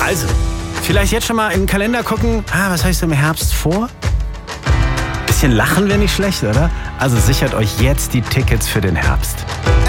Also, vielleicht jetzt schon mal in den Kalender gucken. Was hast du im Herbst vor? Bisschen lachen wäre nicht schlecht, oder? Also sichert euch jetzt die Tickets für den Herbst.